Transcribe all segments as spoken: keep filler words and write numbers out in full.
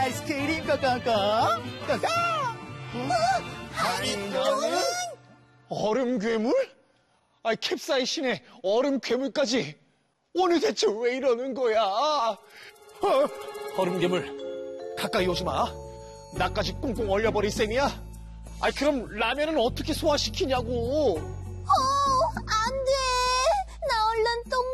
아이스크림 꺼꺼꺼 꺼꺼. 할인권은? 얼음 괴물? 아이, 캡사이신에 얼음 괴물까지. 오늘 대체 왜 이러는 거야? 어, 얼음 괴물, 가까이 오지 마. 나까지 꽁꽁 얼려버릴 셈이야? 아이, 그럼 라면은 어떻게 소화시키냐고. 어, 안 돼. 나 얼른 똥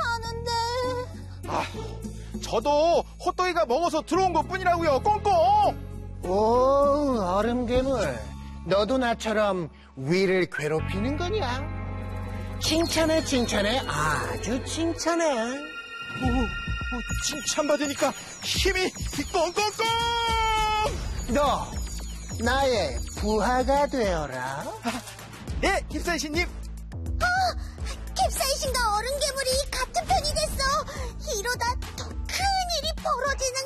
가야 하는데. 아, 저도 호떡이가 먹어서 들어온 것 뿐이라고요. 꽁꽁. 오, 얼음 괴물. 너도 나처럼 위를 괴롭히는 거냐? 칭찬해, 칭찬해. 아주 칭찬해. 오, 오, 칭찬받으니까 힘이 꽁꽁꽁. 너, 나의 부하가 되어라. 네, 캡사이신님. 캡사이신과 얼음 괴물이 같은 편이 됐어. 이러다 더 큰 일이 벌어지는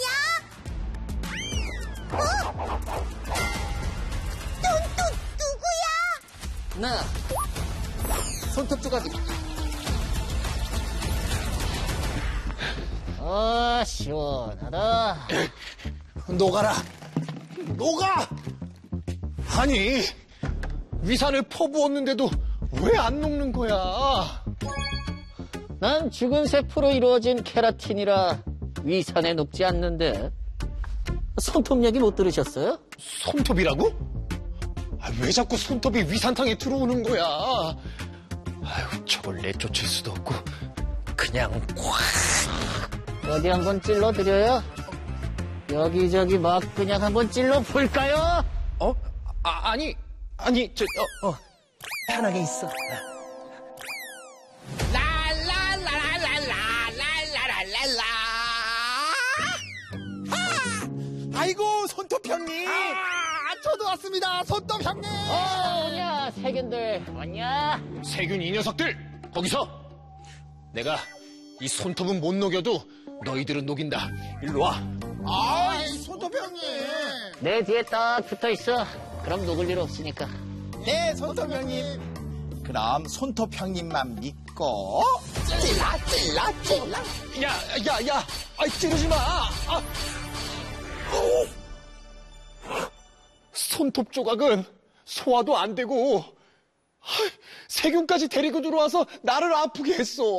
거 아니야? 어? 넌 또 누구야? 나 손톱 조각이. 아, 시원하다. 녹아라. 녹아! 아니, 위산을 퍼부었는데도 왜 안 녹는 거야? 난 죽은 세포로 이루어진 케라틴이라 위산에 녹지 않는데. 손톱 얘기 못 들으셨어요? 손톱이라고? 아, 왜 자꾸 손톱이 위산탕에 들어오는 거야? 아유, 저걸 내쫓을 수도 없고 그냥 콱. 어디 한번 찔러드려요? 여기저기 막 그냥 한번 찔러볼까요? 어? 아, 아니, 아니, 저, 어, 어. 편하게 있어. 아이고, 손톱 형님. 아, 저도 왔습니다. 손톱 형님. 어, 오냐, 세균들. 왔냐? 세균 이 녀석들! 거기서! 내가 이 손톱은 못 녹여도 너희들은 녹인다. 일로 와. 아이, 손톱 형님. 내 뒤에 딱 붙어 있어. 그럼 녹을 일 없으니까. 네, 손톱 형님. 그럼 손톱 형님만 믿고 찔러 찔러 찔러. 야, 야, 야! 아이, 찌르지 마! 아. 손톱 조각은 소화도 안 되고 세균까지 데리고 들어와서 나를 아프게 했어.